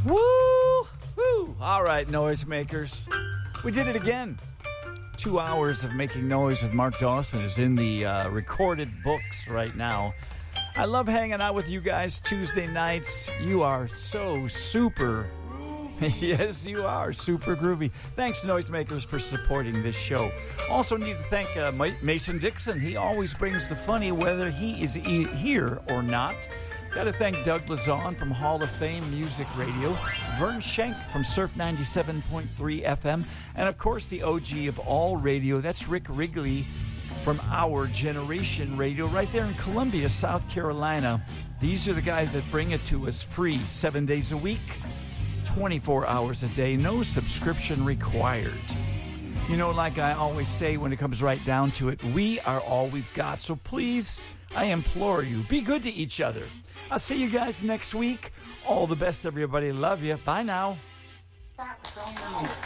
Woo! Woo! All right, noisemakers. We did it again. 2 hours of making noise with Mark Dawson is in the recorded books right now. I love hanging out with you guys Tuesday nights. You are so super. Yes, you are super groovy. Thanks, noisemakers, for supporting this show. Also need to thank Mason Dixon. He always brings the funny whether he is here or not. Got to thank Doug Lazon from Hall of Fame Music Radio, Vern Schenk from Surf 97.3 FM, and of course the OG of all radio, that's Rick Wrigley from Our Generation Radio right there in Columbia, South Carolina. These are the guys that bring it to us free 7 days a week, 24 hours a day, no subscription required. You know, like I always say when it comes right down to it, we are all we've got. So please, I implore you, be good to each other. I'll see you guys next week. All the best, everybody. Love you. Bye now. That was